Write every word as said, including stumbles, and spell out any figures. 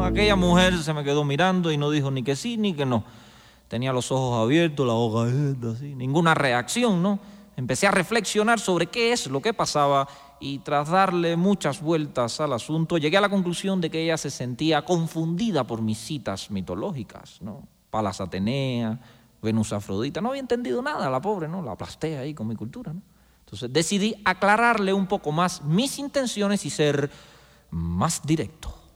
Aquella mujer se me quedó mirando y no dijo ni que sí ni que no. Tenía los ojos abiertos, la boca abierta, así, ninguna reacción, ¿no? Empecé a reflexionar sobre qué es lo que pasaba y tras darle muchas vueltas al asunto, llegué a la conclusión de que ella se sentía confundida por mis citas mitológicas, ¿no? Palas Atenea, Venus Afrodita. No había entendido nada, la pobre, ¿no? La aplasté ahí con mi cultura, ¿no? Entonces decidí aclararle un poco más mis intenciones y ser más directo.